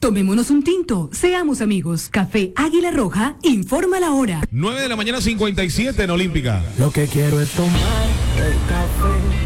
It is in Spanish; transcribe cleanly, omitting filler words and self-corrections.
Tomémonos un tinto, seamos amigos. Café Águila Roja, informa la hora. 9 de la mañana 57 en Olímpica. Lo que quiero es tomar el café